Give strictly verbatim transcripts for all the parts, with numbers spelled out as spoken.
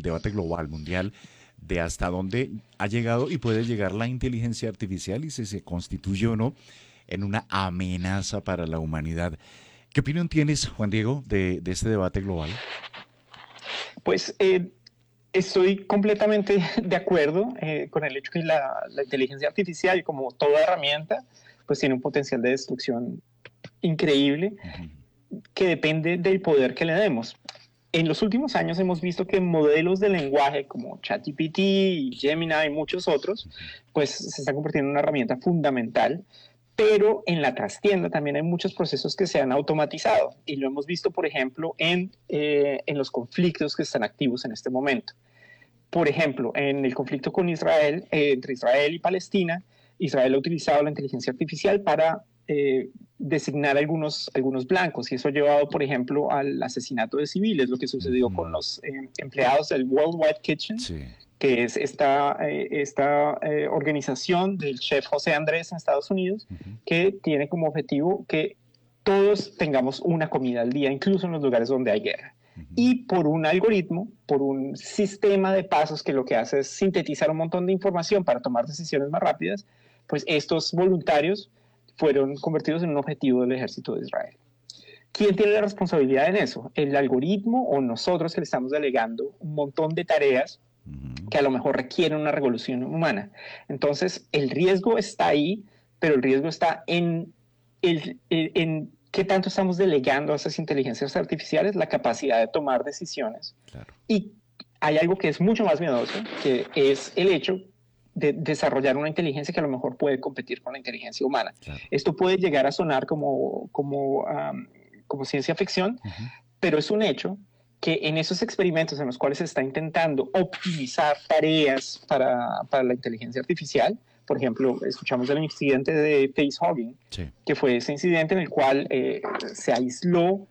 debate global, mundial, de hasta dónde ha llegado y puede llegar la inteligencia artificial y si se constituye o no en una amenaza para la humanidad. ¿Qué opinión tienes, Juan Diego, de, de este debate global? Pues eh, estoy completamente de acuerdo eh, con el hecho que la, la inteligencia artificial, como toda herramienta, pues tiene un potencial de destrucción increíble uh-huh. que depende del poder que le demos. En los últimos años hemos visto que modelos de lenguaje como ChatGPT, Gemini y muchos otros, pues se están convirtiendo en una herramienta fundamental, pero en la trastienda también hay muchos procesos que se han automatizado y lo hemos visto, por ejemplo, en, eh, en los conflictos que están activos en este momento. Por ejemplo, en el conflicto con Israel, eh, entre Israel y Palestina, Israel ha utilizado la inteligencia artificial para eh, designar algunos, algunos blancos y eso ha llevado, por ejemplo, al asesinato de civiles, lo que sucedió con los eh, empleados del Worldwide Kitchen, sí. que es esta, eh, esta eh, organización del chef José Andrés en Estados Unidos, uh-huh. que tiene como objetivo que todos tengamos una comida al día, incluso en los lugares donde hay guerra. Uh-huh. Y por un algoritmo, por un sistema de pasos que lo que hace es sintetizar un montón de información para tomar decisiones más rápidas, pues estos voluntarios fueron convertidos en un objetivo del ejército de Israel. ¿Quién tiene la responsabilidad en eso? ¿El algoritmo o nosotros que le estamos delegando un montón de tareas que a lo mejor requieren una revolución humana? Entonces, el riesgo está ahí, pero el riesgo está en, el, en, en qué tanto estamos delegando a esas inteligencias artificiales la capacidad de tomar decisiones. Claro. Y hay algo que es mucho más miedoso, que es el hecho de desarrollar una inteligencia que a lo mejor puede competir con la inteligencia humana. Claro. Esto puede llegar a sonar como, como, um, como ciencia ficción, uh-huh. pero es un hecho que en esos experimentos en los cuales se está intentando optimizar tareas para, para la inteligencia artificial, por ejemplo, escuchamos del incidente de facehugging, sí. que fue ese incidente en el cual eh, se aisló uh,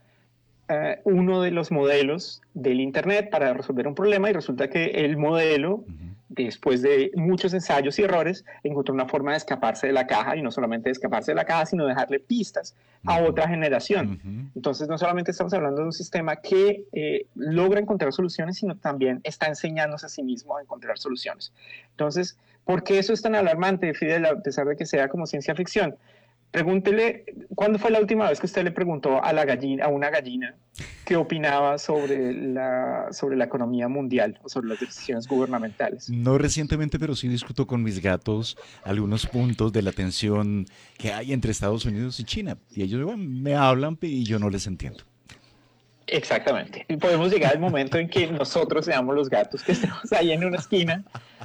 uno de los modelos del Internet para resolver un problema y resulta que el modelo, uh-huh. después de muchos ensayos y errores, encontró una forma de escaparse de la caja y no solamente de escaparse de la caja, sino dejarle pistas a uh-huh. otra generación. Uh-huh. Entonces, no solamente estamos hablando de un sistema que eh, logra encontrar soluciones, sino también está enseñándose a sí mismo a encontrar soluciones. Entonces, ¿por qué eso es tan alarmante, Fidel, a pesar de que sea como ciencia ficción? Pregúntele, ¿cuándo fue la última vez que usted le preguntó a, la gallina, a una gallina qué opinaba sobre la, sobre la economía mundial o sobre las decisiones gubernamentales? No recientemente, pero sí discuto con mis gatos algunos puntos de la tensión que hay entre Estados Unidos y China. Y ellos bueno, me hablan y yo no les entiendo. Exactamente. Y podemos llegar al momento en que nosotros seamos los gatos que estemos ahí en una esquina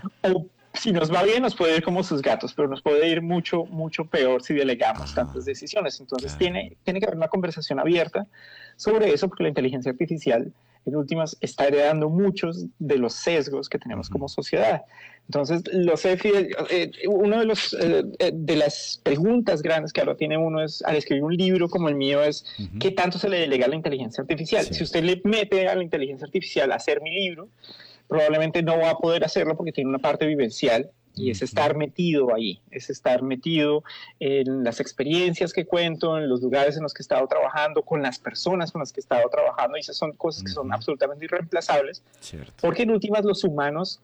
o si nos va bien, nos puede ir como sus gatos, pero nos puede ir mucho, mucho peor si delegamos ah, tantas decisiones. Entonces, claro. tiene, tiene que haber una conversación abierta sobre eso, porque la inteligencia artificial, en últimas, está heredando muchos de los sesgos que tenemos uh-huh. como sociedad. Entonces, lo sé, Fidel, eh, uno de, los, eh, de las preguntas grandes que ahora tiene uno es, al escribir un libro como el mío, es uh-huh. ¿qué tanto se le delega a la inteligencia artificial? Sí. Si usted le mete a la inteligencia artificial a hacer mi libro, probablemente no va a poder hacerlo porque tiene una parte vivencial y es estar metido ahí, es estar metido en las experiencias que cuento, en los lugares en los que he estado trabajando, con las personas con las que he estado trabajando, y esas son cosas que son absolutamente irreemplazables, Cierto. porque en últimas los humanos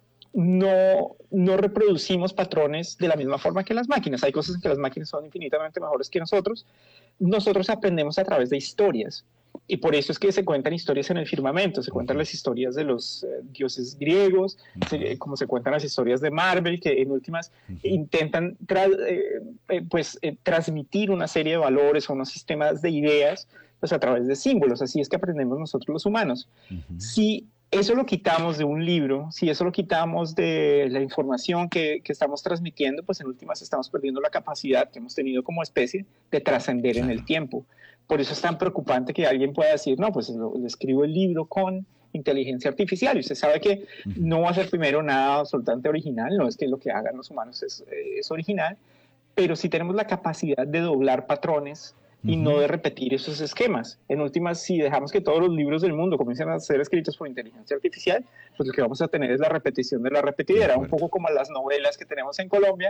no, no reproducimos patrones de la misma forma que las máquinas. Hay cosas en que las máquinas son infinitamente mejores que nosotros. Nosotros aprendemos a través de historias. Y por eso es que se cuentan historias en el firmamento, se cuentan las historias de los eh, dioses griegos, uh-huh. se, como se cuentan las historias de Marvel, que en últimas uh-huh. intentan tra eh, eh, pues, eh, transmitir una serie de valores o unos sistemas de ideas pues, a través de símbolos. Así es que aprendemos nosotros los humanos. Uh-huh. Si eso lo quitamos de un libro, si eso lo quitamos de la información que, que estamos transmitiendo, pues en últimas estamos perdiendo la capacidad que hemos tenido como especie de trascender claro. en el tiempo. Por eso es tan preocupante que alguien pueda decir, no, pues lo, lo escribo el libro con inteligencia artificial. Y usted sabe que uh-huh. no va a ser primero nada absolutamente original, no es que lo que hagan los humanos es, es original, pero sí tenemos la capacidad de doblar patrones y uh-huh. no de repetir esos esquemas. En últimas, si dejamos que todos los libros del mundo comiencen a ser escritos por inteligencia artificial, pues lo que vamos a tener es la repetición de la repetidera, un poco como las novelas que tenemos en Colombia,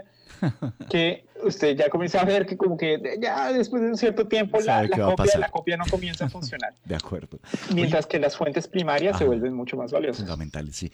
que usted ya comienza a ver que como que ya después de un cierto tiempo la, la, copia, la copia no comienza a funcionar. De acuerdo. Mientras Oye. que las fuentes primarias ah, se vuelven mucho más valiosas. Fundamentales, sí.